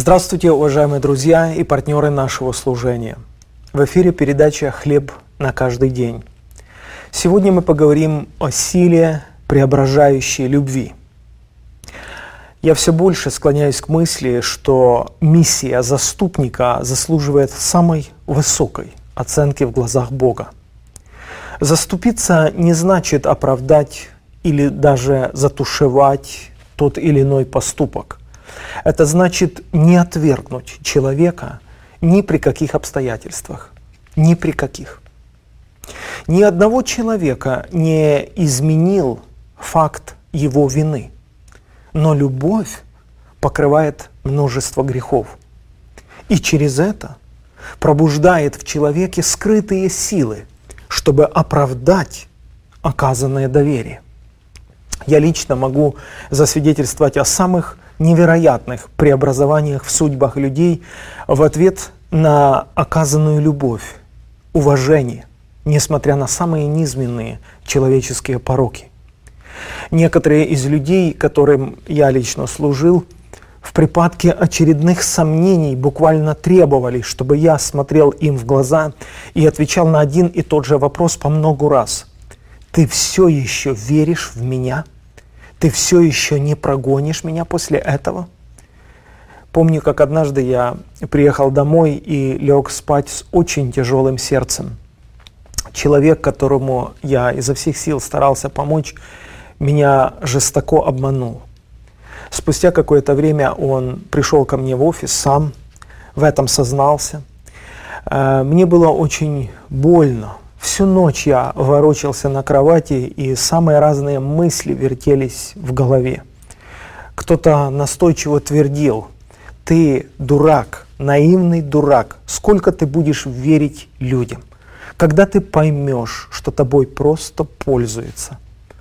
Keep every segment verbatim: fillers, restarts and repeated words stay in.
Здравствуйте, уважаемые друзья и партнеры нашего служения. В эфире передача «Хлеб на каждый день». Сегодня мы поговорим о силе преображающей любви. Я все больше склоняюсь к мысли, что миссия заступника заслуживает самой высокой оценки в глазах Бога. Заступиться не значит оправдать или даже затушевать тот или иной поступок. Это значит не отвергнуть человека ни при каких обстоятельствах, ни при каких. Ни одного человека не изменил факт его вины, но любовь покрывает множество грехов. И через это пробуждает в человеке скрытые силы, чтобы оправдать оказанное доверие. Я лично могу засвидетельствовать о самых невероятных преобразованиях в судьбах людей в ответ на оказанную любовь, уважение, несмотря на самые низменные человеческие пороки. Некоторые из людей, которым я лично служил, в припадке очередных сомнений буквально требовали, чтобы я смотрел им в глаза и отвечал на один и тот же вопрос по многу раз. «Ты все еще веришь в меня? Ты все еще не прогонишь меня после этого?» Помню, как однажды я приехал домой и лег спать с очень тяжелым сердцем. Человек, которому я изо всех сил старался помочь, меня жестоко обманул. Спустя какое-то время он пришел ко мне в офис сам, в этом сознался. Мне было очень больно. Всю ночь я ворочался на кровати, и самые разные мысли вертелись в голове. Кто-то настойчиво твердил: «Ты дурак, наивный дурак, сколько ты будешь верить людям? Когда ты поймешь, что тобой просто пользуются?»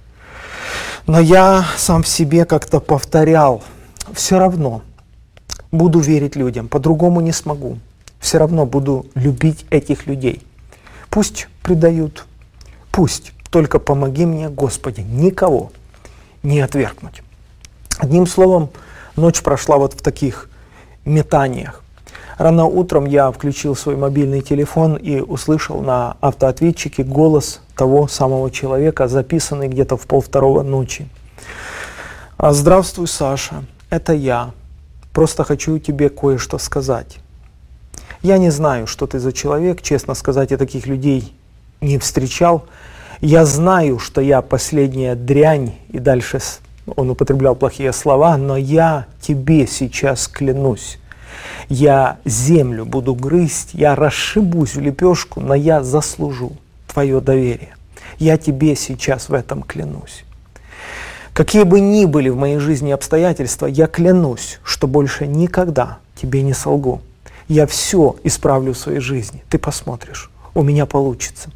Но я сам в себе как-то повторял: все равно буду верить людям, по-другому не смогу. Все равно буду любить этих людей. Пусть предают, пусть, только помоги мне, Господи, никого не отвергнуть. Одним словом, ночь прошла вот в таких метаниях. Рано утром я включил свой мобильный телефон и услышал на автоответчике голос того самого человека, записанный где-то в полвторого ночи. «Здравствуй, Саша, это я. Просто хочу тебе кое-что сказать. Я не знаю, что ты за человек, честно сказать, я таких людей не встречал. Я знаю, что я последняя дрянь», и дальше он употреблял плохие слова, «но я тебе сейчас клянусь. Я землю буду грызть, я расшибусь в лепешку, но я заслужу твое доверие. Я тебе сейчас в этом клянусь. Какие бы ни были в моей жизни обстоятельства, я клянусь, что больше никогда тебе не солгу. Я все исправлю в своей жизни. Ты посмотришь, у меня получится».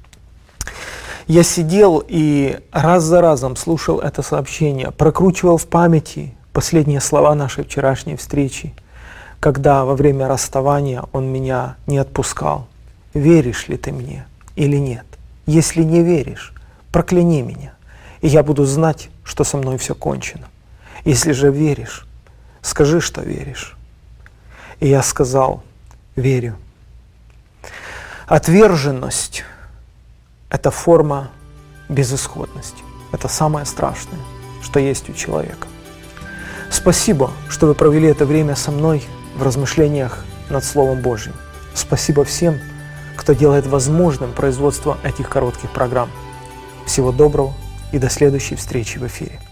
Я сидел и раз за разом слушал это сообщение, прокручивал в памяти последние слова нашей вчерашней встречи, когда во время расставания он меня не отпускал. «Веришь ли ты мне или нет? Если не веришь, прокляни меня, и я буду знать, что со мной все кончено. Если же веришь, скажи, что веришь». И я сказал: верю. Отверженность – это форма безысходности. Это самое страшное, что есть у человека. Спасибо, что вы провели это время со мной в размышлениях над Словом Божьим. Спасибо всем, кто делает возможным производство этих коротких программ. Всего доброго и до следующей встречи в эфире.